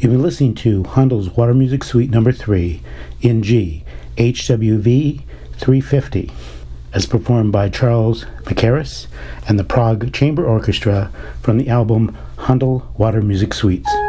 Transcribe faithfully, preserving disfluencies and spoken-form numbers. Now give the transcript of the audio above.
You've been listening to Handel's Water Music Suite Number three in G, H W V three fifty, as performed by Charles Mackerras and the Prague Chamber Orchestra from the album Handel Water Music Suites.